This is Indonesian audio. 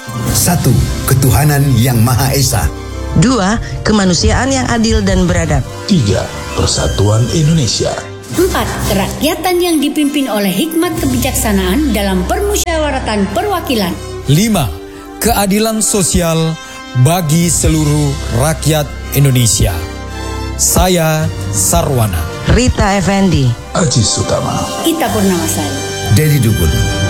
1. Ketuhanan yang Maha Esa. 2. Kemanusiaan yang adil dan beradab. 3. Persatuan Indonesia. 4. Kerakyatan yang dipimpin oleh hikmat kebijaksanaan dalam permusyawaratan perwakilan. 5. Keadilan sosial bagi seluruh rakyat Indonesia. Saya Sarwana. Rita Effendi. Aji Sutama. Ita Purnamasari. Dedi Dukun.